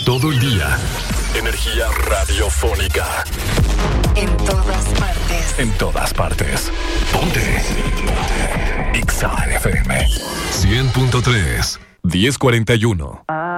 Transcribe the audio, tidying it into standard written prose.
Todo el día. Energía radiofónica. En todas partes. En todas partes. Ponte. Exa FM 100.3 1041.